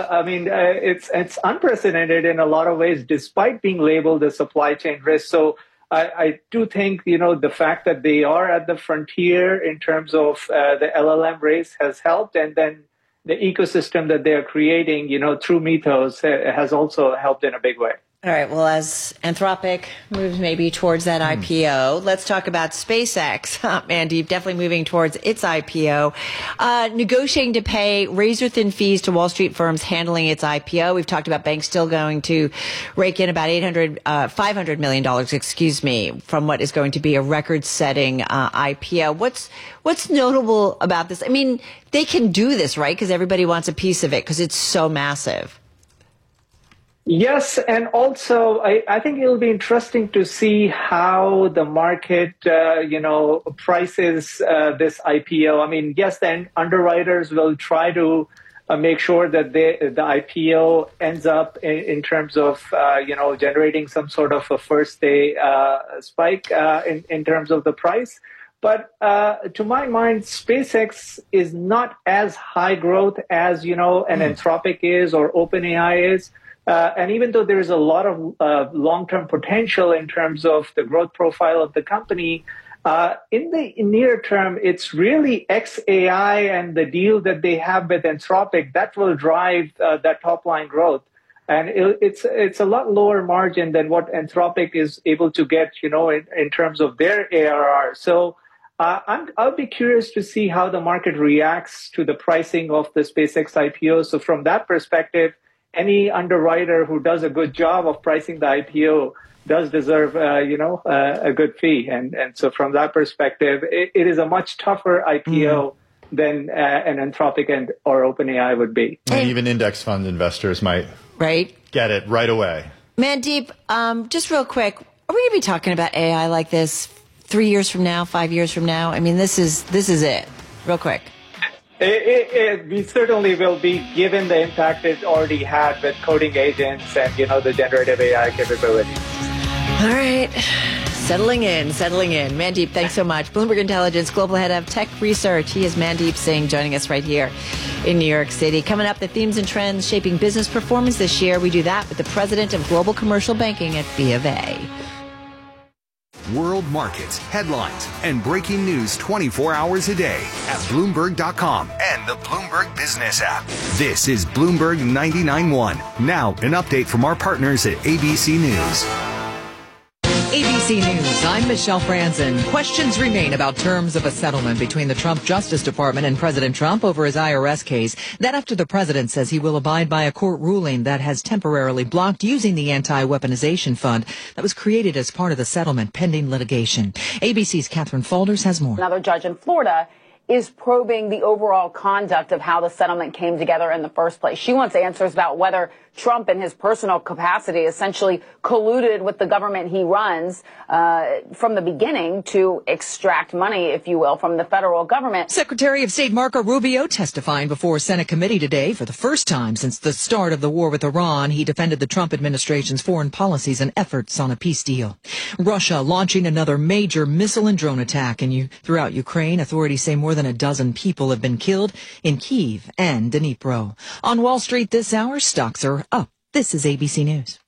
it's unprecedented in a lot of ways, despite being labeled a supply chain risk. So I do think, you know, the fact that they are at the frontier in terms of the LLM race has helped. And then the ecosystem that they're creating, you know, through Mythos has also helped in a big way. All right. Well, as Anthropic moves maybe towards that IPO, let's talk about SpaceX. Mandeep, definitely moving towards its IPO. Negotiating to pay razor-thin fees to Wall Street firms handling its IPO. We've talked about banks still going to rake in about $500 million, from what is going to be a record-setting IPO. What's notable about this? I mean, they can do this, right? Because everybody wants a piece of it because it's so massive. Yes, and also I think it'll be interesting to see how the market, prices this IPO. I mean, yes, then underwriters will try to make sure that the IPO ends up in terms of, generating some sort of a first day spike in terms of the price. But to my mind, SpaceX is not as high growth as, an Anthropic is or OpenAI is. And even though there is a lot of long-term potential in terms of the growth profile of the company, in the near term, it's really XAI and the deal that they have with Anthropic that will drive that top-line growth. And it's a lot lower margin than what Anthropic is able to get, in terms of their ARR. So I'll be curious to see how the market reacts to the pricing of the SpaceX IPO. So from that perspective, any underwriter who does a good job of pricing the IPO does deserve, a good fee. And so from that perspective, it is a much tougher IPO than an Anthropic or OpenAI would be. And even index fund investors might get it right away. Mandeep, just real quick, are we going to be talking about AI like this 3 years from now, 5 years from now? I mean, this is it. Real quick. We certainly will be, given the impact it already had with coding agents and, the generative AI capabilities. All right. Settling in. Mandeep, thanks so much. Bloomberg Intelligence Global Head of Tech Research. He is Mandeep Singh joining us right here in New York City. Coming up, the themes and trends shaping business performance this year. We do that with the president of Global Commercial Banking at B of A. World markets, headlines, and breaking news 24 hours a day at Bloomberg.com and the Bloomberg Business app. This is Bloomberg 99.1. Now, an update from our partners at ABC News. ABC News, I'm Michelle Franzen. Questions remain about terms of a settlement between the Trump Justice Department and President Trump over his IRS case. That after the president says he will abide by a court ruling that has temporarily blocked using the anti-weaponization fund that was created as part of the settlement pending litigation. ABC's Catherine Faulders has more. Another judge in Florida is probing the overall conduct of how the settlement came together in the first place. She wants answers about whether Trump, in his personal capacity, essentially colluded with the government he runs from the beginning to extract money, if you will, from the federal government. Secretary of State Marco Rubio testifying before a Senate committee today for the first time since the start of the war with Iran. He defended the Trump administration's foreign policies and efforts on a peace deal. Russia launching another major missile and drone attack throughout Ukraine. Authorities say more than a dozen people have been killed in Kyiv and Dnipro. On Wall Street this hour, stocks are up. This is ABC News.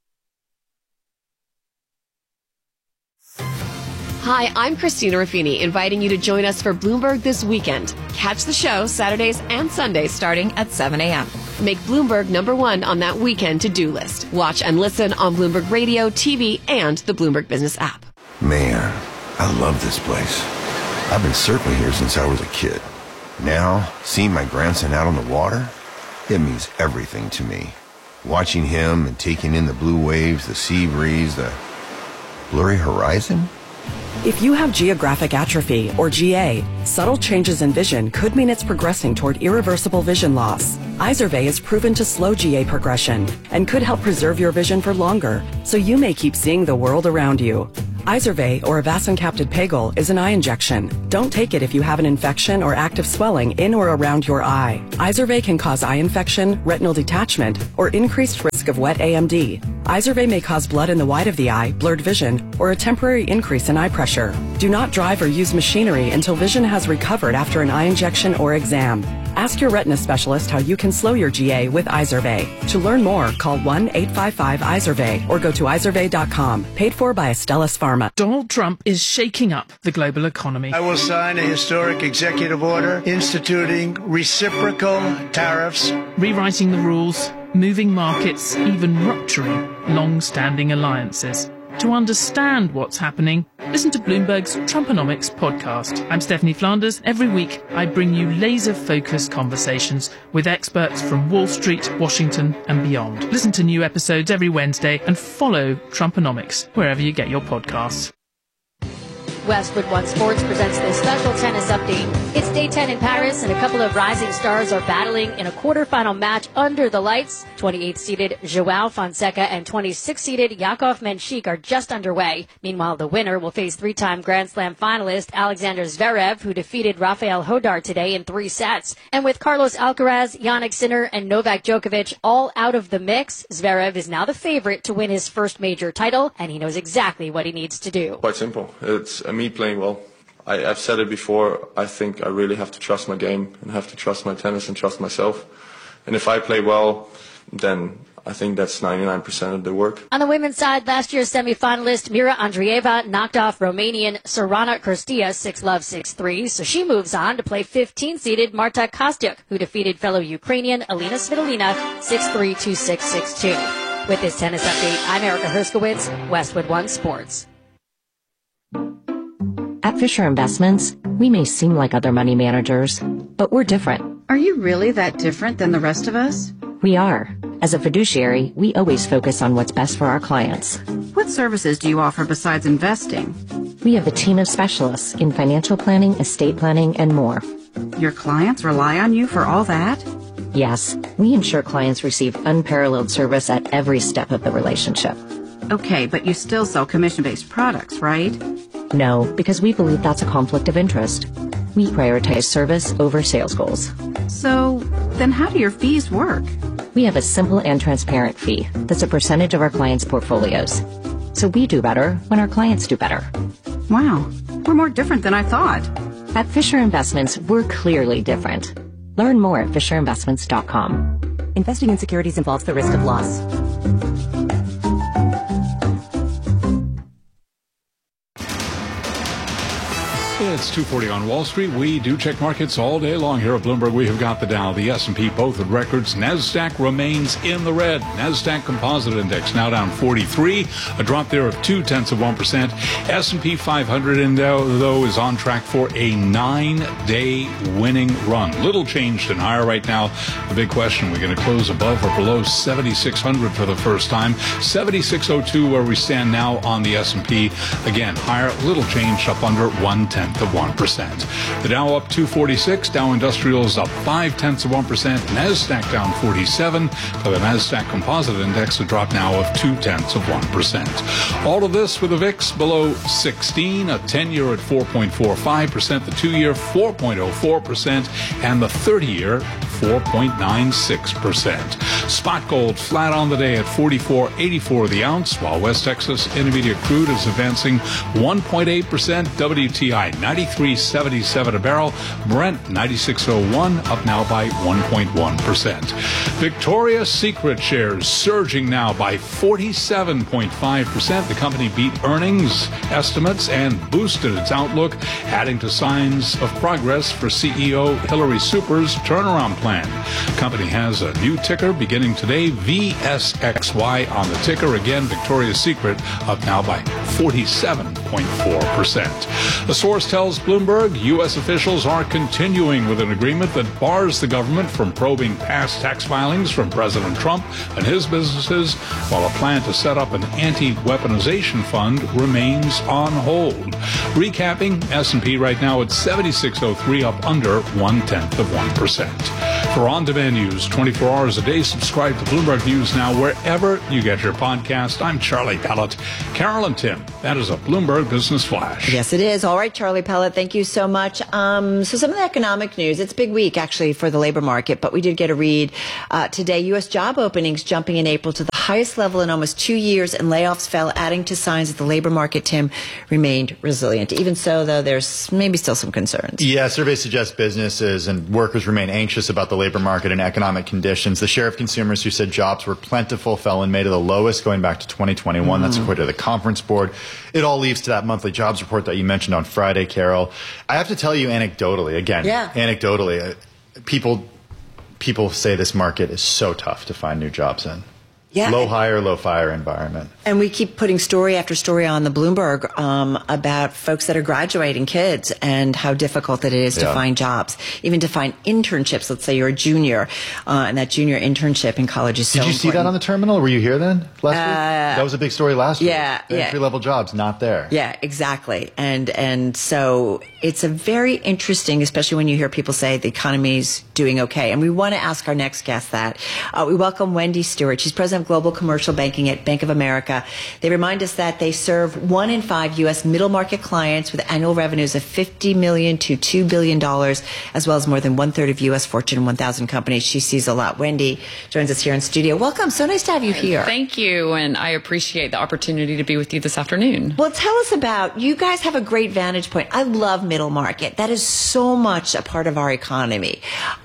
Hi, I'm Christina Ruffini, inviting you to join us for Bloomberg This Weekend. Catch the show Saturdays and Sundays starting at 7 a.m. Make Bloomberg #1 on that weekend to-do list. Watch and listen on Bloomberg Radio, TV, and the Bloomberg Business app. Man, I love this place. I've been surfing here since I was a kid. Now, seeing my grandson out on the water, it means everything to me. Watching him and taking in the blue waves, the sea breeze, the blurry horizon. If you have geographic atrophy, or GA, subtle changes in vision could mean it's progressing toward irreversible vision loss. Izervay is proven to slow GA progression and could help preserve your vision for longer, so you may keep seeing the world around you. Izervay, or avacincaptad pegol, is an eye injection. Don't take it if you have an infection or active swelling in or around your eye. Izervay can cause eye infection, retinal detachment, or increased risk of wet AMD. Izervay may cause blood in the white of the eye, blurred vision, or a temporary increase in eye pressure. Do not drive or use machinery until vision has recovered after an eye injection or exam. Ask your retina specialist how you can slow your GA with Izervay. To learn more, call 1-855-IZERVAY or go to izervay.com. Paid for by Astellas Pharma. Donald Trump is shaking up the global economy. I will sign a historic executive order instituting reciprocal tariffs, rewriting the rules, moving markets, even rupturing long-standing alliances. To understand what's happening, listen to Bloomberg's Trumponomics podcast. I'm Stephanie Flanders. Every week, I bring you laser-focused conversations with experts from Wall Street, Washington, and beyond. Listen to new episodes every Wednesday and follow Trumponomics wherever you get your podcasts. Westwood One Sports presents this special tennis update. It's day 10 in Paris, and a couple of rising stars are battling in a quarterfinal match under the lights. 28th-seeded Joao Fonseca and 26th-seeded Yakov Menchik are just underway. Meanwhile, the winner will face three-time Grand Slam finalist Alexander Zverev, who defeated Rafael Hodar today in 3 sets. And with Carlos Alcaraz, Jannik Sinner, and Novak Djokovic all out of the mix, Zverev is now the favorite to win his first major title, and he knows exactly what he needs to do. Quite simple. It's me playing well. I've said it before, I think I really have to trust my game and have to trust my tennis and trust myself. And if I play well, then I think that's 99% of the work. On the women's side, last year's semifinalist Mira Andreeva knocked off Romanian Sorana Cârstia 6-love, 6-3, so she moves on to play 15th-seeded Marta Kostyuk, who defeated fellow Ukrainian Alina Svitolina 6-3, 2-6, 6-2. With this tennis update, I'm Erica Herskowitz, Westwood One Sports. At Fisher Investments, we may seem like other money managers, but we're different. Are you really that different than the rest of us? We are. As a fiduciary, we always focus on what's best for our clients. What services do you offer besides investing? We have a team of specialists in financial planning, estate planning, and more. Your clients rely on you for all that? Yes, we ensure clients receive unparalleled service at every step of the relationship. Okay, but you still sell commission-based products, right? No, because we believe that's a conflict of interest. We prioritize service over sales goals. So, then how do your fees work? We have a simple and transparent fee that's a percentage of our clients' portfolios. So we do better when our clients do better. Wow, we're more different than I thought. At Fisher Investments, we're clearly different. Learn more at fisherinvestments.com. Investing in securities involves the risk of loss. It's 2:40 on Wall Street. We do check markets all day long here at Bloomberg. We have got the Dow, the S&P, both at records. NASDAQ remains in the red. NASDAQ Composite Index now down 43, a drop there of 0.2%. S&P 500 though is on track for a 9-day winning run. Little changed and higher right now. The big question, we're going to close above or below 7,600 for the first time. 7,602 where we stand now on the S&P. Again, higher, little changed up under 1/10 0.1%. The Dow up 246, Dow Industrials up 0.5%, NASDAQ down 47. For the NASDAQ Composite Index, a drop now of 0.2%. All of this with the VIX below 16, a 10-year at 4.45%, the 2-year 4.04%, and the 30-year 4.96%. Spot gold flat on the day at $44.84 the ounce, while West Texas Intermediate crude is advancing 1.8%. WTI 93.77 a barrel. Brent 96.01, up now by 1.1%. Victoria's Secret shares surging now by 47.5%. The company beat earnings estimates and boosted its outlook, adding to signs of progress for CEO Hillary Super's turnaround plan. The company has a new ticker beginning today, VSXY on the ticker. Again, Victoria's Secret up now by 47.4%. A source tells Bloomberg U.S. officials are continuing with an agreement that bars the government from probing past tax filings from President Trump and his businesses, while a plan to set up an anti-weaponization fund remains on hold. Recapping, S&P right now at 76.03, up under 0.1%. For on-demand news 24 hours a day, subscribe to Bloomberg News Now wherever you get your podcast. I'm Charlie Pellet. Carol and Tim, that is a Bloomberg Business Flash. Yes, it is. All right, Charlie Pellet, thank you so much. So some of the economic news, it's a big week actually for the labor market, but we did get a read today. U.S. job openings jumping in April to the highest level in almost 2 years, and layoffs fell, adding to signs that the labor market, Tim, remained resilient. Even so, though, there's maybe still some concerns. Yeah, surveys suggest businesses and workers remain anxious about the labor market and economic conditions. The share of consumers who said jobs were plentiful fell in May to the lowest going back to 2021. That's according to the Conference Board. It all leads to that monthly jobs report that you mentioned on Friday, Carol. I have to tell you anecdotally, people say this market is so tough to find new jobs in. Yeah. Low hire, low fire environment. And we keep putting story after story on the Bloomberg about folks that are graduating, kids, and how difficult it is to find jobs, even to find internships. Let's say you're a junior, and that junior internship in college is so important. Did you see that on the terminal? Were you here then last week? That was a big story last week. Entry-level jobs not there. Yeah, exactly. And so it's a very interesting, especially when you hear people say the economy's doing okay. And we want to ask our next guest that. We welcome Wendy Stewart. She's president of Global Commercial Banking at Bank of America. They remind us that they serve 1 in 5 U.S. middle market clients with annual revenues of $50 million to $2 billion, as well as more than 1/3 of U.S. Fortune 1000 companies. She sees a lot. Wendy joins us here in studio. Welcome. So nice to have you here. Thank you, and I appreciate the opportunity to be with you this afternoon. Well, tell us about, you guys have a great vantage point. I love middle market. That is so much a part of our economy.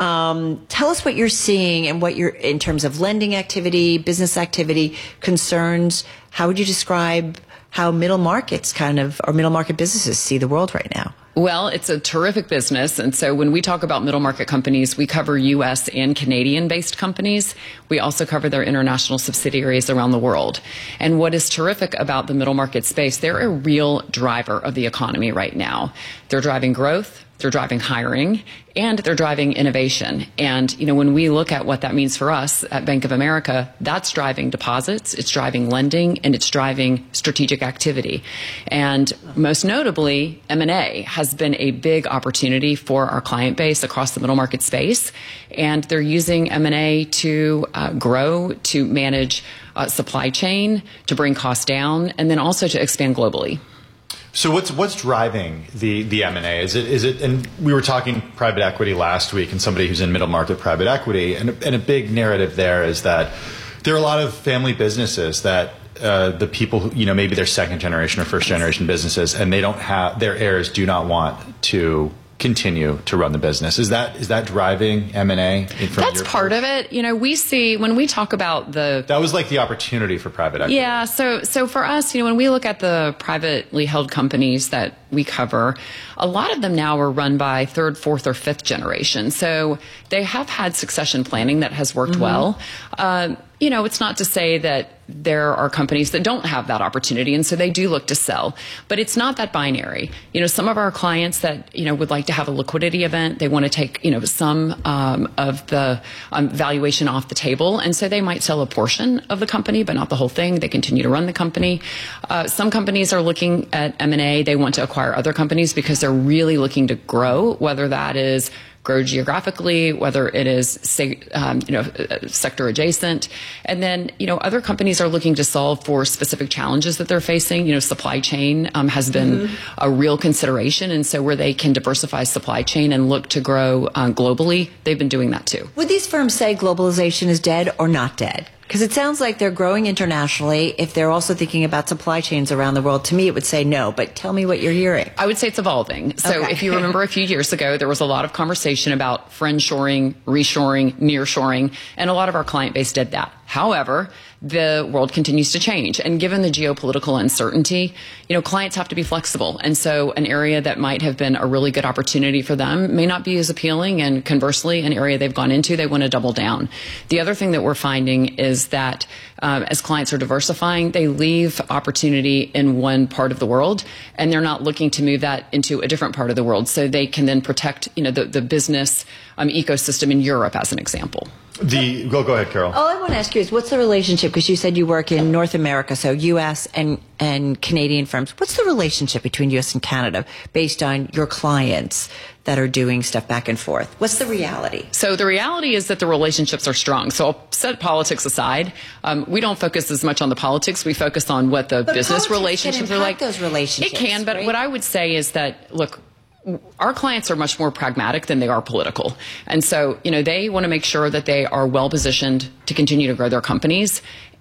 Tell us what you're seeing and what you're, in terms of lending activity, business activity, concerns. How would you describe how middle markets or middle market businesses see the world right now? Well, it's a terrific business. And so when we talk about middle market companies, we cover U.S. and Canadian-based companies. We also cover their international subsidiaries around the world. And what is terrific about the middle market space, they're a real driver of the economy right now. They're driving growth. They're driving hiring, and they're driving innovation. And, when we look at what that means for us at Bank of America, that's driving deposits, it's driving lending, and it's driving strategic activity. And most notably, M&A has been a big opportunity for our client base across the middle market space. And they're using M&A to grow, to manage supply chain, to bring costs down, and then also to expand globally. So what's driving the M&A? Is it? And we were talking private equity last week, and somebody who's in middle market private equity, and a big narrative there is that there are a lot of family businesses that the people who, maybe they're second generation or first generation businesses, and they don't have, their heirs do not want to continue to run the business. Is that driving M&A? That's part of it. We see when we talk about that was like the opportunity for private equity. Yeah. So for us, when we look at the privately held companies that we cover, a lot of them now are run by third, fourth, or fifth generation. So they have had succession planning that has worked well. it's not to say that there are companies that don't have that opportunity, and so they do look to sell. But it's not that binary. Some of our clients that, would like to have a liquidity event, they want to take, some of the valuation off the table, and so they might sell a portion of the company, but not the whole thing. They continue to run the company. Some companies are looking at M&A. They want to acquire other companies because they're really looking to grow, whether that is grow geographically, whether it is, sector adjacent. And then, other companies are looking to solve for specific challenges that they're facing. Supply chain has been a real consideration. And so where they can diversify supply chain and look to grow globally, they've been doing that too. Would these firms say globalization is dead or not dead? Because it sounds like they're growing internationally. If they're also thinking about supply chains around the world, to me it would say no. But tell me what you're hearing. I would say it's evolving. So if you remember a few years ago, there was a lot of conversation about friendshoring, reshoring, nearshoring, and a lot of our client base did that. However, the world continues to change. And given the geopolitical uncertainty, clients have to be flexible. And so an area that might have been a really good opportunity for them may not be as appealing. And conversely, an area they've gone into, they want to double down. The other thing that we're finding is that as clients are diversifying, they leave opportunity in one part of the world, and they're not looking to move that into a different part of the world. So they can then protect, the business ecosystem in Europe, as an example. Go ahead, Carol. All I want to ask you is, what's the relationship? Because you said you work in North America, so U.S. and Canadian firms. What's the relationship between U.S. and Canada based on your clients that are doing stuff back and forth? What's the reality? So the reality is that the relationships are strong. So I'll set politics aside. We don't focus as much on the politics. We focus on what the business relationships are like. Those relationships, it can, but what I would say is that, look, our clients are much more pragmatic than they are political. And so, they want to make sure that they are well positioned to continue to grow their companies.